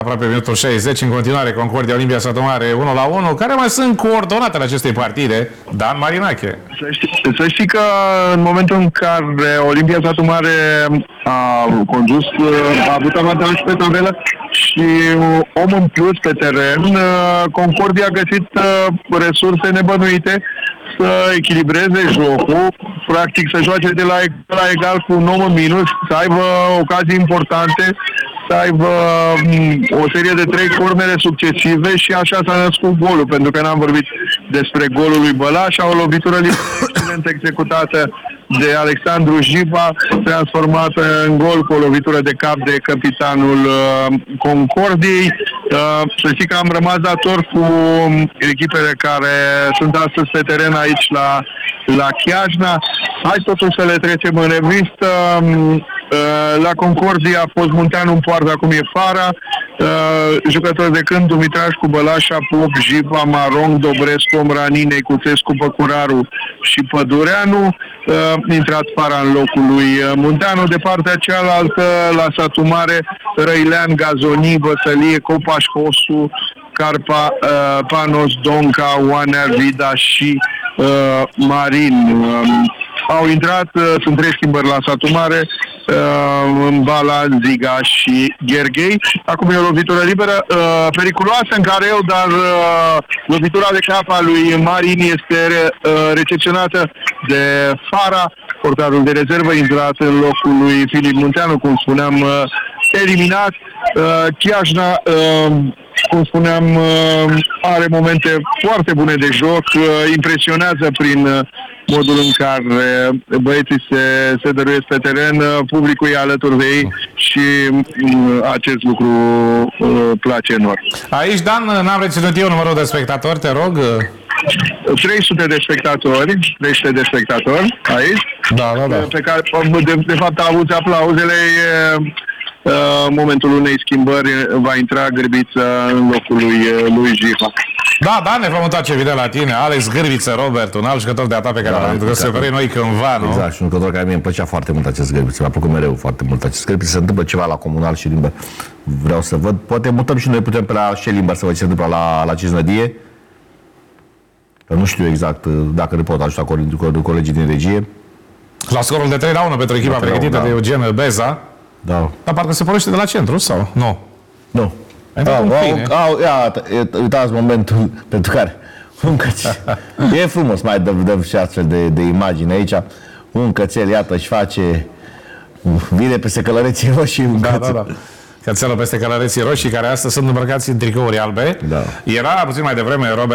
Aproape minutul 60, în continuare Concordia Olimpia Satu Mare 1-1. Care mai sunt coordonatele acestei partide? Dan Marinache. Să știi că în momentul în care Olimpia Satu Mare a condus, a avut avantaj pe tabelă și om în plus pe teren, Concordia a găsit resurse nebănuite să echilibreze jocul, practic să joace de la egal cu un om în minus, să aibă ocazii importante, să aibă o serie de 3 cornere succesive și așa s-a născut golul, pentru că n-am vorbit despre golul lui Bălaș, o lovitură excelent executată de Alexandru Jiva, transformată în gol cu o lovitură de cap de capitanul Concordiei. Să știi că am rămas dator cu echipele care sunt astăzi pe teren aici la Chiajna. Hai totuși să le trecem în revistă. La Concordia a fost Munteanu în poartă, acum e Fara. Jucători de câmp: Dumitrașcu, Bălașa, Pop, Jiva, Marong, Dobrescu, Omranin, Necuțescu, Păcuraru și Pădureanu. Intrat Fara în locul lui Munteanu. De partea cealaltă, la Satu Mare, Răilean, Gazoni, Văsălie, Copaș, Hosu, Carpa, Panos, Donca, Oanea, Vida și Marin. Au intrat, sunt 3 schimbări la Satu Mare, Mbala, Ziga și Gherghei. Acum e o lovitură liberă, periculoasă în careu, dar lovitura de cap a lui Marin este recepționată de Fara, portarul de rezervă, intrat în locul lui Filip Munteanu, cum spuneam, eliminat. Chiajna, cum spuneam, are momente foarte bune de joc, impresionează prin modul în care băieții se dăruiesc pe teren, publicul e alături de ei și acest lucru place enorm. Aici, Dan, n-am reținut eu numărul de spectatori, te rog. 300 de spectatori, 300 de spectatori aici, pe care de fapt auzi aplauzele. Momentul unei schimbări va intra Gârbiță în locul lui Jiva. Da, ne vom întoarce evident la tine. Alex Gârbiță, Robert, un alt jucător de atac pe care l-am descoperit noi cândva, nu? Exact, și un jucător care mie îmi plăcea foarte mult acest Gârbiță. Mi-a plăcut mereu foarte mult acest Gârbiță. Se întâmplă ceva la Comunal și Limber. Vreau să văd. Poate mutăm și noi putem pe la Limber să văd ce se întâmplă la Cisnădie. Că nu știu exact dacă ne pot ajuta colegii din regie. La scorul de 3-1 pentru echipa pregătită de Eugen Beza. Da. Dar parcă se pornește de la centru, sau? Nu. Nu. Uitați momentul pentru care e frumos, mai dăm și astfel de imagini aici. Un cățel, iată, își face, vine peste călăreții roșii. Da. Cățelul peste călăreții roșii, care astăzi sunt îmbrăcați în tricouri albe. Da. Era puțin mai devreme Robert